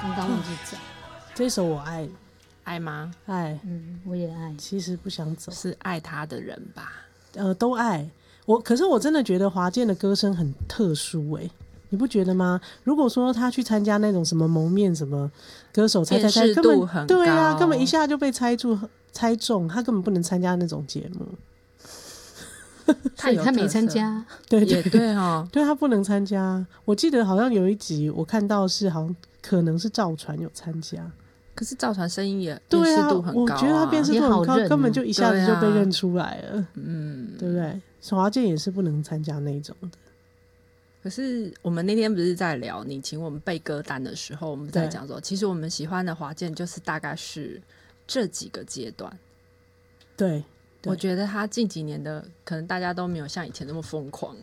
刚刚忘记讲。 这首我爱吗？ 爱， 我也爱。 其实不想走， 是爱他的人吧？ 都爱可是我真的觉得华健的歌声很特殊你不觉得吗？如果说他去参加那种什么蒙面什么歌手猜， 辨识度很高， 对啊，根本一下就被猜中，他根本不能参加那种节目。 他没参加， 对也对哦， 对，他不能参加。我记得好像有一集我看到是好像可能是赵传有参加， 可是赵传声音也辨识度很高我觉得他辨识度很高，根本就一下子就被认出来了，对不对？华健也是不能参加那种的。 可是我们那天不是在聊你请我们背歌单的时候，我们在讲说，其实我们喜欢的华健就是大概是这几个阶段。 对， 我觉得他近几年的可能大家都没有像以前那么疯狂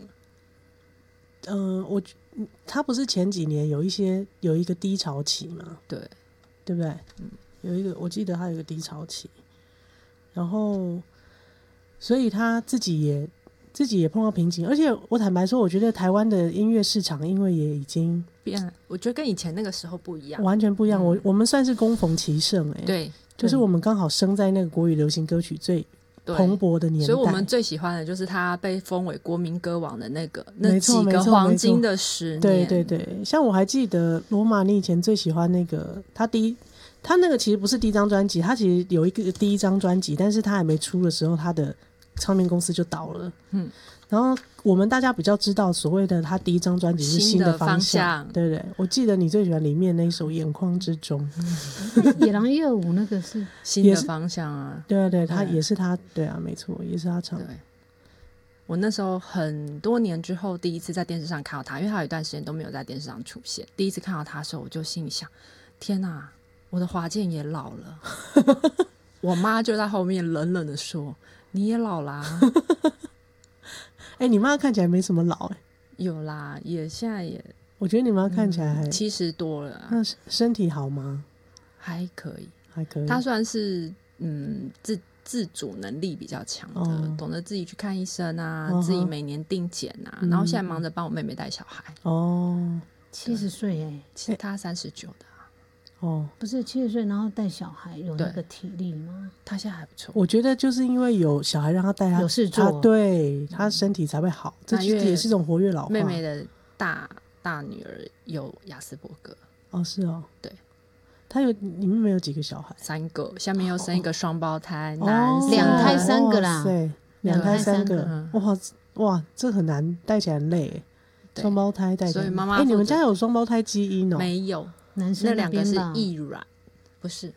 了。 他不是前几年有一个低潮期嘛？ 对不对？有一个我记得他有一个低潮期，然后所以他自己也碰到瓶颈，而且我坦白说，我觉得台湾的音乐市场因为也已经变了，我觉得跟以前那个时候不一样， 完全不一样。我们算是恭逢其盛对， 就是我们刚好生在那个国语流行歌曲最蓬勃的年代， 所以我们最喜欢的就是他被封为国民歌王的那几个黄金的10年。 对对对，像我还记得罗马，你以前最喜欢那个他那个其实不是第一张专辑，他其实有一个第一张专辑，但是他还没出的时候，他的唱片公司就倒了。然后我们大家比较知道所谓的他第一张专辑是新的方向，对不对？我记得你最喜欢里面那一首《眼眶之中》 野狼125那个是新的方向啊， 对对，他也是他，对啊，没错，也是他唱的。 我那时候很多年之后第一次在电视上看到他，因为他有一段时间都没有在电视上出现，第一次看到他的时候，我就心里想，天哪，我的华健也老了。我妈就在后面冷冷的说，你也老啦。 你妈看起来没什么老有啦，也现在也， 我觉得你妈看起来还 70多了那身体好吗？ 还可以， 还可以。 她算是自主能力比较强的，懂得自己去看医生啊，自己每年定检啊，然后现在忙着帮我妹妹带小孩。 70岁其实她39的。 不是70岁，然后带小孩有那个体力吗？ 他现在还不错。 我觉得就是因为有小孩让他带他有事做， 对他身体才会好，这也是一种活跃老化。 妹妹的大女儿有亚斯伯格。 是哦， 对， 你妹妹有几个小孩 ？3个，下面又生一个双胞胎，男生 2胎3个啦， 对，2胎3个，哇，这很难带起来很累，双胞胎带起来。 所以妈妈， 你们家有双胞胎基因哦？ 没有。 男生那2个是异卵，不是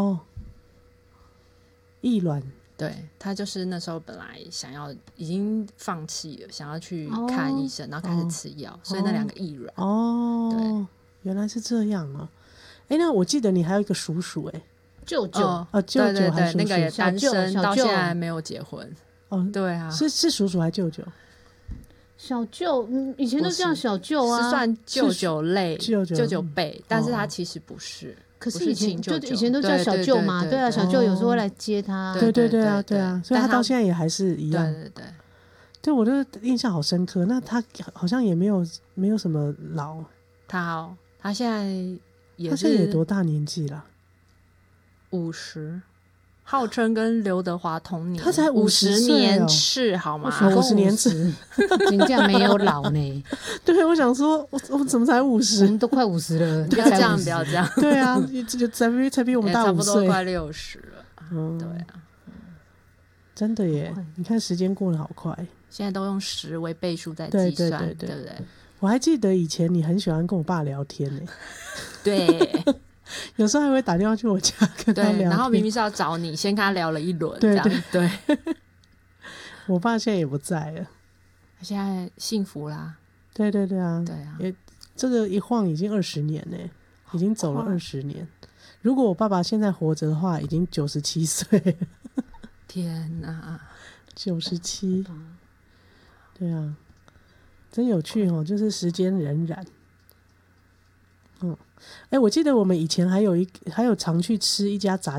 异卵。 对，他就是那时候本来已经放弃了，想要去看医生，然后开始吃药，所以那2个异卵。 对，原来是这样啊！那我记得你还有一个叔叔舅舅舅舅还是叔叔， 那个也单身到现在没有结婚。对啊， 是叔叔还舅舅？ 小舅，以前都叫小舅啊， 是算舅舅类、 舅舅辈，但是他其实不是。 可是以前都叫小舅舅嘛，对啊，小舅有时候会来接他， 对啊，所以他到现在也还是一样，对，我的印象好深刻。那他好像也没有什么老， 他现在也是， 他现在也多大年纪了 ？50。号称跟刘德华同年， 他才50 年次好吗 ？50年次， 人家没有老呢。 对，我想说，我怎么才50？ 我们都快50了， 不要这样，不要这样。 对啊，才比我们大5岁， 差不多快60了。对啊， 真的耶！你看时间过得好快， 现在都用10为倍数在计算，对不对？ 我还记得以前你很喜欢跟我爸聊天呢。 对。 有时候还会打电话去我家跟他聊天， 然后明明是要找你，先跟他聊了一轮， 对对。 我爸现在也不在了， 他现在幸福啦。 对啊， 对啊， 这个一晃已经20年呢，已经走了20年。如果我爸爸现在活着的话，已经97岁了。 天哪 ，97，对啊，真有趣哦，就是时间荏苒。我记得我们以前还有常去吃一家炸